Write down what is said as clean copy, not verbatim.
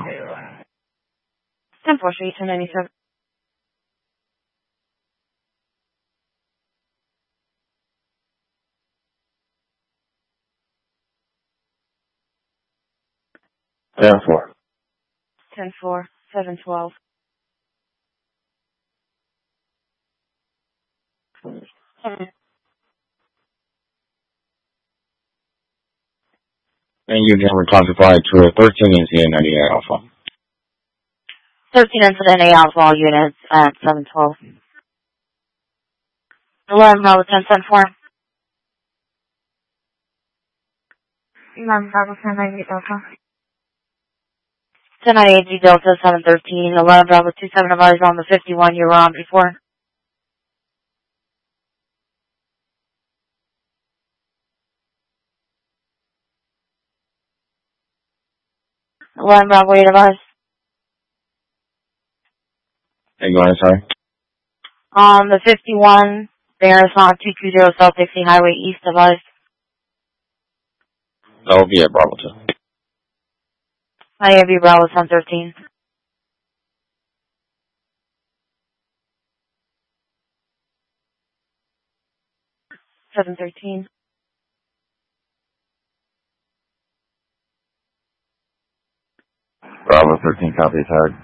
10-4, Street, 1097. Ten four. 10-4, 712. And you can reclassify to a 13 in CA98 Alpha. 13 in for the NA Alpha, all units at 712. 11 Bravo 10-4. 11 Bravo 1098 Delta. 1098 Delta 713. 11 Bravo 27 advised on the 51 you were on before. 11 Bravo 8 advised. Hey, go ahead, sorry. On the 51, Marathon 220 South Dixie Highway East advised. That will be at Bravo 2. Miami Bravo 1013. 713. Bravo 13, copy, heard.